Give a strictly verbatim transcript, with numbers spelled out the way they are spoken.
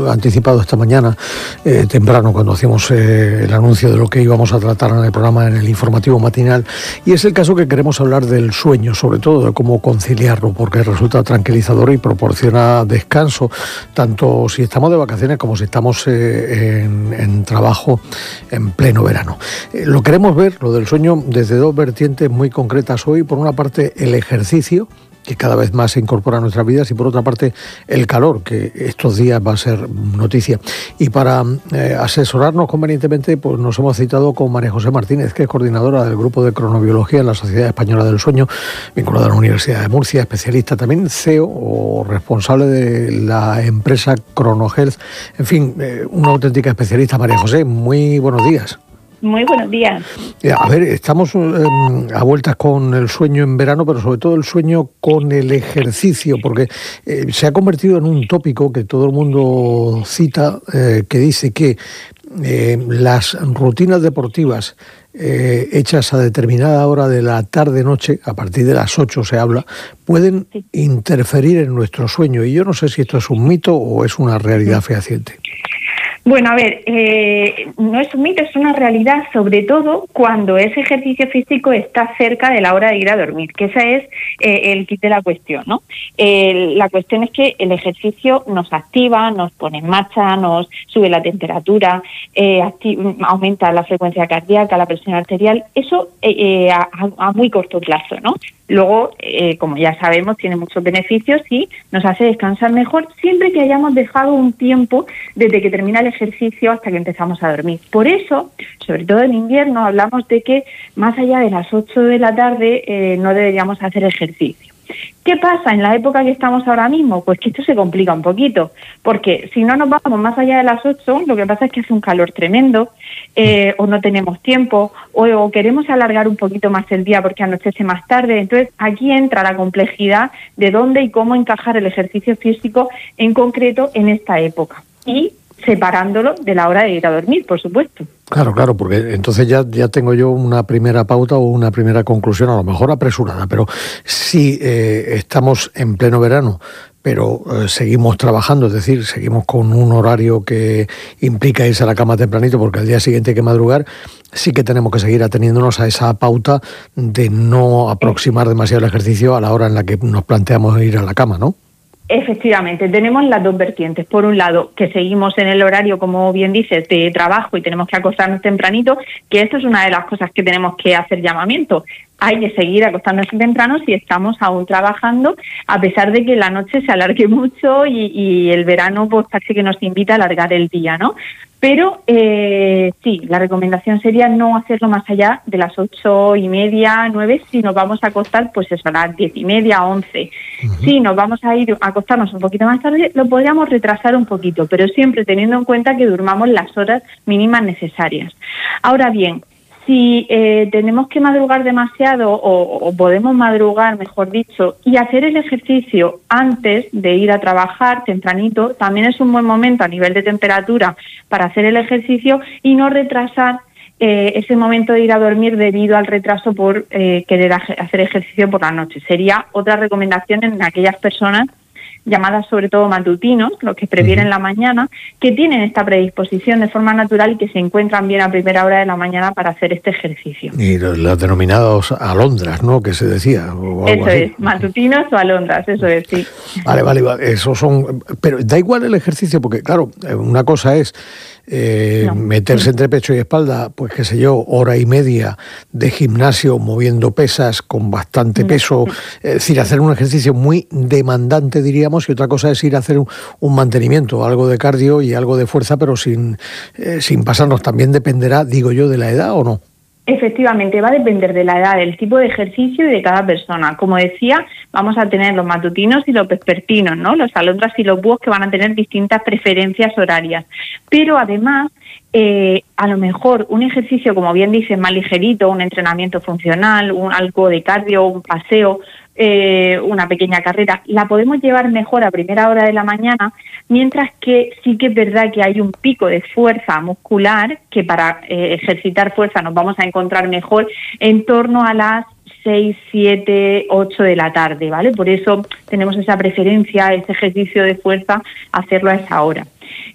anticipado esta mañana, eh, temprano, cuando hacíamos eh, el anuncio de lo que íbamos a tratar en el programa, en el informativo matinal, y es el caso que queremos hablar del sueño, sobre todo de cómo conciliarlo, porque resulta tranquilizador y proporciona descanso, tanto si estamos de vacaciones como si estamos eh, en, en trabajo en pleno verano. Eh, lo queremos ver, lo del sueño, desde dos vertientes muy concretas hoy. Por una parte, el ejercicio, que cada vez más se incorpora a nuestras vidas, y por otra parte el calor, que estos días va a ser noticia. Y para eh, asesorarnos convenientemente, pues nos hemos citado con María José Martínez, que es coordinadora del Grupo de Cronobiología en la Sociedad Española del Sueño, vinculada a la Universidad de Murcia, especialista también, C E O o responsable de la empresa Cronohealth. En fin, eh, una auténtica especialista. María José, muy buenos días. Muy buenos días. A ver, estamos eh, a vueltas con el sueño en verano, pero sobre todo el sueño con el ejercicio, porque eh, se ha convertido en un tópico que todo el mundo cita, eh, que dice que eh, las rutinas deportivas eh, hechas a determinada hora de la tarde-noche, a partir de las ocho se habla, pueden sí. interferir en nuestro sueño. Y yo no sé si esto es un mito o es una realidad sí. fehaciente. Bueno, a ver, eh, no es un mito, es una realidad, sobre todo cuando ese ejercicio físico está cerca de la hora de ir a dormir, que ese es eh, el kit de la cuestión, ¿no? Eh, la cuestión es que el ejercicio nos activa, nos pone en marcha, nos sube la temperatura, eh, acti- aumenta la frecuencia cardíaca, la presión arterial, eso eh, eh, a, a muy corto plazo, ¿no? Luego, eh, como ya sabemos, tiene muchos beneficios y nos hace descansar mejor siempre que hayamos dejado un tiempo desde que termina el ejercicio hasta que empezamos a dormir. Por eso, sobre todo en invierno, hablamos de que más allá de las ocho de la tarde eh, no deberíamos hacer ejercicio. ¿Qué pasa en la época que estamos ahora mismo? Pues que esto se complica un poquito, porque si no nos vamos más allá de las ocho, lo que pasa es que hace un calor tremendo, eh, o no tenemos tiempo, o, o queremos alargar un poquito más el día porque anochece más tarde. Entonces aquí entra la complejidad de dónde y cómo encajar el ejercicio físico en concreto en esta época, y separándolo de la hora de ir a dormir, por supuesto. Claro, claro, porque entonces ya, ya tengo yo una primera pauta o una primera conclusión, a lo mejor apresurada, pero si eh, estamos en pleno verano, pero eh, seguimos trabajando, es decir, seguimos con un horario que implica irse a la cama tempranito porque al día siguiente hay que madrugar, sí que tenemos que seguir ateniéndonos a esa pauta de no aproximar demasiado el ejercicio a la hora en la que nos planteamos ir a la cama, ¿no? Efectivamente, tenemos las dos vertientes. Por un lado, que seguimos en el horario, como bien dices, de trabajo y tenemos que acostarnos tempranito, que esto es una de las cosas que tenemos que hacer llamamiento. Hay que seguir acostándose temprano si estamos aún trabajando, a pesar de que la noche se alargue mucho y, y el verano pues parece que nos invita a alargar el día, ¿no? Pero eh, sí, la recomendación sería no hacerlo más allá de las ocho y media, nueve, si nos vamos a acostar, pues eso, a las diez y media, once. Uh-huh. Si nos vamos a ir a acostarnos un poquito más tarde, lo podríamos retrasar un poquito, pero siempre teniendo en cuenta que durmamos las horas mínimas necesarias. Ahora bien, si eh, tenemos que madrugar demasiado o, o podemos madrugar, mejor dicho, y hacer el ejercicio antes de ir a trabajar tempranito, también es un buen momento a nivel de temperatura para hacer el ejercicio y no retrasar eh, ese momento de ir a dormir debido al retraso por eh, querer hacer ejercicio por la noche. Sería otra recomendación en aquellas personas llamadas sobre todo matutinos, los que prefieren uh-huh. la mañana, que tienen esta predisposición de forma natural y que se encuentran bien a primera hora de la mañana para hacer este ejercicio. Y los, los denominados alondras, ¿no?, que se decía. O algo eso así. Es, matutinos o alondras, eso es, sí. Vale, vale, vale, esos son... Pero da igual el ejercicio, porque claro, una cosa es eh, no. meterse entre pecho y espalda, pues qué sé yo, hora y media de gimnasio moviendo pesas con bastante peso, es decir, hacer un ejercicio muy demandante, diríamos, y otra cosa es ir a hacer un, un mantenimiento, algo de cardio y algo de fuerza, pero sin, eh, sin pasarnos. También dependerá, digo yo, de la edad, ¿o no? Efectivamente, va a depender de la edad, del tipo de ejercicio y de cada persona. Como decía, vamos a tener los matutinos y los vespertinos, ¿no? Los alondras y los búhos, que van a tener distintas preferencias horarias. Pero además, eh, a lo mejor un ejercicio, como bien dices, más ligerito, un entrenamiento funcional, un algo de cardio, un paseo, eh, una pequeña carrera, la podemos llevar mejor a primera hora de la mañana, mientras que sí que es verdad que hay un pico de fuerza muscular que para eh, ejercitar fuerza nos vamos a encontrar mejor en torno a las seis, siete, ocho de la tarde, ¿vale? Por eso tenemos esa preferencia, ese ejercicio de fuerza, hacerlo a esa hora.